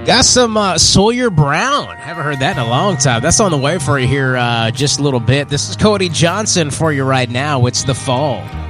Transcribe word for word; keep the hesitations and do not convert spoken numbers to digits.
Got some uh, Sawyer Brown. Haven't heard that in a long time. That's on the way for you here uh, just a little bit. This is Cody Johnson for you right now. It's The Fall.